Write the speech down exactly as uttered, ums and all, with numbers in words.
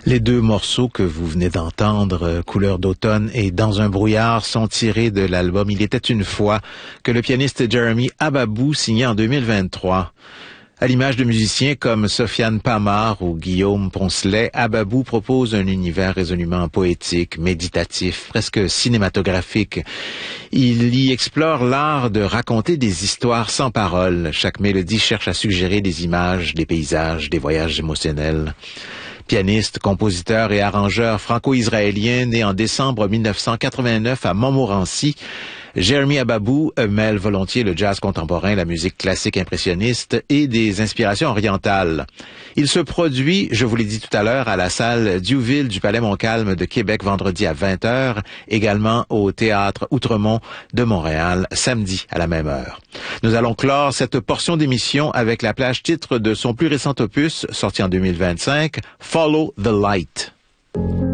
Les deux morceaux que vous venez d'entendre, Couleur d'automne et Dans un brouillard, sont tirés de l'album Il était une fois que le pianiste Jeremy Ababou signait en deux mille vingt-trois. À l'image de musiciens comme Sofiane Pamar ou Guillaume Poncelet, Ababou propose un univers résolument poétique, méditatif, presque cinématographique. Il y explore l'art de raconter des histoires sans paroles. Chaque mélodie cherche à suggérer des images, des paysages, des voyages émotionnels. Pianiste, compositeur et arrangeur franco-israélien né en décembre mille neuf cent quatre-vingt-neuf à Montmorency, Jeremy Ababou mêle volontiers le jazz contemporain, la musique classique impressionniste et des inspirations orientales. Il se produit, je vous l'ai dit tout à l'heure, à la salle Diouville du Palais Montcalm de Québec vendredi à vingt heures, également au Théâtre Outremont de Montréal samedi à la même heure. Nous allons clore cette portion d'émission avec la plage titre de son plus récent opus, sorti en deux mille vingt-cinq, Follow the Light.